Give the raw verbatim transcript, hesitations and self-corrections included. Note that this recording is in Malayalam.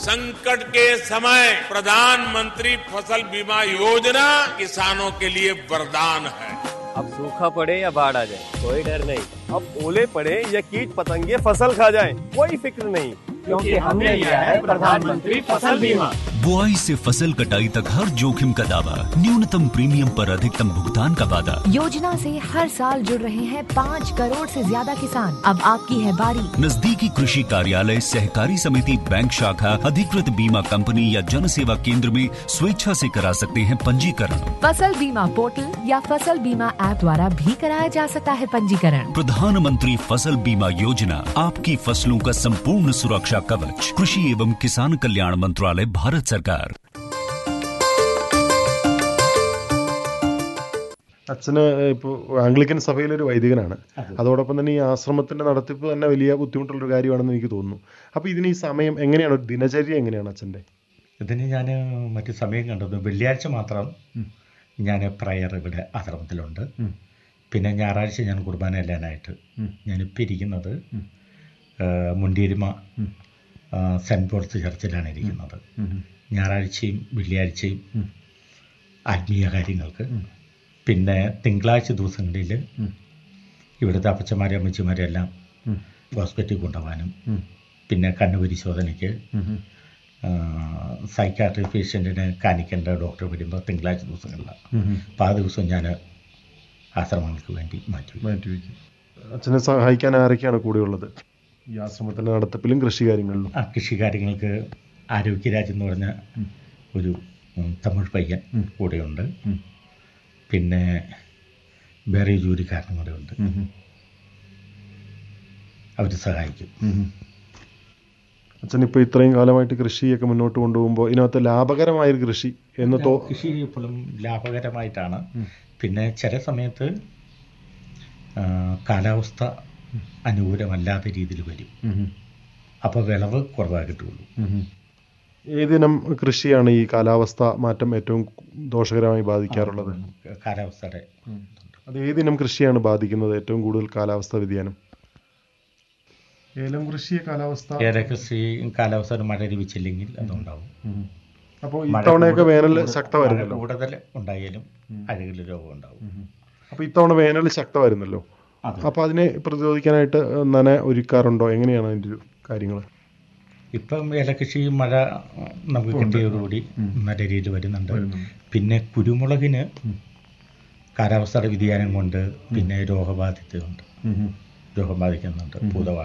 संकट के समय प्रधानमंत्री फसल बीमा योजना किसानों के लिए वरदान है। अब सूखा पड़े या बाढ़ आ जाए कोई डर नहीं, अब ओले पड़े या कीट पतंगे फसल खा जाए कोई फिक्र नहीं, क्योंकि हमने लिया है प्रधानमंत्री फसल बीमा। बुआई से फसल कटाई तक हर जोखिम का दावा, न्यूनतम प्रीमियम पर अधिकतम भुगतान का वादा। योजना से हर साल जुड़ रहे हैं पाँच करोड़ से ज्यादा किसान। अब आपकी है बारी। नजदीकी कृषि कार्यालय, सहकारी समिति, बैंक शाखा, अधिकृत बीमा कंपनी या जन सेवा केंद्र में स्वेच्छा से करा सकते हैं पंजीकरण। फसल बीमा पोर्टल या फसल बीमा ऐप द्वारा भी कराया जा सकता है पंजीकरण। प्रधानमंत्री फसल बीमा योजना, आपकी फसलों का संपूर्ण सुरक्षा कवच। कृषि एवं किसान कल्याण मंत्रालय, भारत सरकार। അച്ഛന് ഇപ്പോൾ ആംഗ്ലിക്കൻ സഭയിലൊരു വൈദികനാണ്. അതോടൊപ്പം തന്നെ ഈ ആശ്രമത്തിൻ്റെ നടത്തിപ്പ് തന്നെ വലിയ ബുദ്ധിമുട്ടുള്ളൊരു കാര്യമാണെന്ന് എനിക്ക് തോന്നുന്നു. അപ്പോൾ ഇതിന് ഈ സമയം എങ്ങനെയാണ്, ഒരു ദിനചര്യ എങ്ങനെയാണ് അച്ഛൻ്റെ? ഇതിന് ഞാൻ മറ്റു സമയം കണ്ടത് വെള്ളിയാഴ്ച മാത്രം ഞാൻ പ്രയർ ഇവിടെ ആശ്രമത്തിലുണ്ട്. പിന്നെ ഞായറാഴ്ച ഞാൻ കുർബാന എല്ലാനായിട്ട് ഞാനിപ്പോൾ ഇരിക്കുന്നത് മുണ്ടിയരിമ സെൻറ്റ് പോൾസ് ചർച്ചിലാണ് ഇരിക്കുന്നത്. ഞായറാഴ്ചയും വെള്ളിയാഴ്ചയും ആത്മീയ കാര്യങ്ങൾക്ക്, പിന്നെ തിങ്കളാഴ്ച ദിവസങ്ങളിൽ ഇവിടുത്തെ അപ്പച്ചമാരെ അമ്മച്ചിമാരെല്ലാം ഹോസ്പിറ്റലിൽ കൊണ്ടുപോകാനും, പിന്നെ കണ്ണ് പരിശോധനയ്ക്ക് സൈക്കാട്രി പേഷ്യൻറ്റിനെ കാണിക്കേണ്ട ഡോക്ടർ വരുമ്പോൾ തിങ്കളാഴ്ച ദിവസങ്ങളിലാണ്. അപ്പോൾ ആ ദിവസം ഞാൻ ആശ്രമങ്ങൾക്ക് വേണ്ടി മാറ്റി മാറ്റി വയ്ക്കും. അച്ഛനെ സഹായിക്കാൻ ആരൊക്കെയാണ് കൂടെയുള്ളത് ഈ ആശ്രമത്തിൻ്റെ നടത്തിപ്പിലും കൃഷി കാര്യങ്ങളിലും? ആ കൃഷി കാര്യങ്ങൾക്ക് ആരോഗ്യരാജ് എന്ന് പറഞ്ഞ ഒരു തമിഴ് പയ്യൻ കൂടെയുണ്ട്. പിന്നെ വേറെ ജോലിക്കാരനും കൂടെ ഉണ്ട്. അവർ സഹായിക്കും. അച്ഛൻ ഇപ്പോൾ ഇത്രയും കാലമായിട്ട് കൃഷിയൊക്കെ മുന്നോട്ട് കൊണ്ടുപോകുമ്പോൾ ഇതിനകത്ത് ലാഭകരമായൊരു കൃഷി എന്ന് തോ കൃഷി എപ്പോഴും ലാഭകരമായിട്ടാണ്. പിന്നെ ചില സമയത്ത് കാലാവസ്ഥ അനുകൂലമല്ലാത്ത രീതിയിൽ വരും. അപ്പോൾ വിളവ് കുറവായി കിട്ടുള്ളൂ. ഏതിനം കൃഷിയാണ് ഈ കാലാവസ്ഥ മാറ്റം ഏറ്റവും ദോഷകരമായി ബാധിക്കാറുള്ളത്? കാലാവസ്ഥയുടെ അത് ഏതിനം കൃഷിയാണ് ബാധിക്കുന്നത് ഏറ്റവും കൂടുതൽ കാലാവസ്ഥ വ്യതിയാനം? ഏലം കൃഷിയെ കാലാവസ്ഥ ഏല കൃഷി കാലാവസ്ഥ മഴ ലഭിച്ചില്ലെങ്കിൽ അതുണ്ടാവും. അപ്പോൾ ഇത്തവണയൊക്കെ വേനൽ ശക്തമായിരുന്നല്ലോ. കൂടുതൽ ഉണ്ടായാലും അഴുകൽ രോഗം ഉണ്ടാവും. അപ്പോൾ ഇത്തവണ വേനൽ ശക്തമായിരുന്നല്ലോ. അപ്പോൾ അതിനെ പ്രതിരോധിക്കാനായിട്ട് നന ഒരുക്കാറുണ്ടോ? എങ്ങനെയാണ് അതിൻ്റെ ഒരു കാര്യങ്ങൾ? ഇപ്പം ഏലകൃഷി മഴ നമുക്ക് കിട്ടിയതോടുകൂടി നല്ല രീതിയിൽ വരുന്നുണ്ട്. പിന്നെ കുരുമുളകിന് കാലാവസ്ഥയുടെ വ്യതിയാനം കൊണ്ട് പിന്നെ രോഗബാധിതയുണ്ട്, രോഗം ബാധിക്കുന്നുണ്ട്. പൂതവാഴ